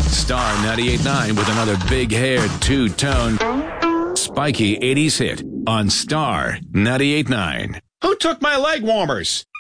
Star 98.9 with another big-haired, two-tone, spiky 80s hit on Star 98.9. Who took my leg warmers?